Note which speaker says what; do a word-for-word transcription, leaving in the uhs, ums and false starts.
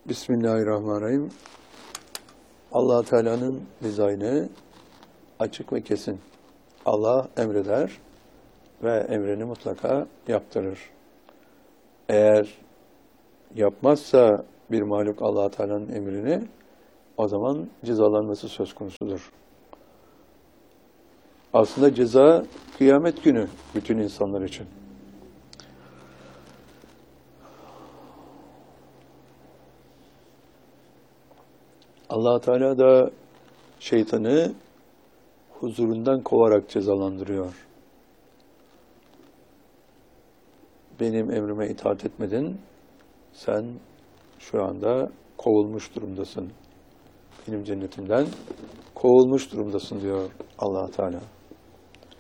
Speaker 1: Bismillahirrahmanirrahim. Allah Teala'nın dizaynı açık ve kesin. Allah emreder ve emrini mutlaka yaptırır. Eğer yapmazsa bir mahluk Allah Teala'nın emrini, o zaman cezalanması söz konusudur. Aslında ceza kıyamet günü bütün insanlar için. Allah Teala da şeytanı huzurundan kovarak cezalandırıyor. Benim emrime itaat etmedin, sen şu anda kovulmuş durumdasın. Benim cennetimden kovulmuş durumdasın diyor Allah Teala.